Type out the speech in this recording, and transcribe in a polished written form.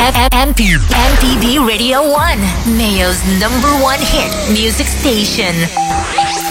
MTV Radio 1, Mayo's #1 hit music station.